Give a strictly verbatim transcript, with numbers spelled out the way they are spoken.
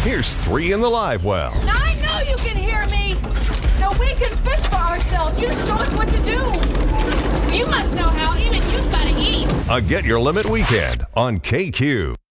Here's three in the live well. Now I know you can hear me. So we can fish for ourselves. You show us what to do. You must know how even you've got to eat. A Get Your Limit weekend on K Q.